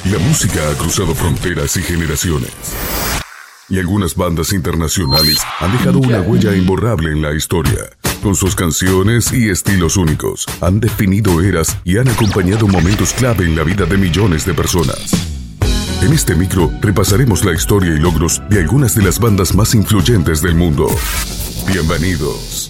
La música ha cruzado fronteras y generaciones. Y algunas bandas internacionales han dejado una huella imborrable en la historia. Con sus canciones y estilos únicos, han definido eras y han acompañado momentos clave en la vida de millones de personas. En este micro repasaremos la historia y logros de algunas de las bandas más influyentes del mundo. Bienvenidos.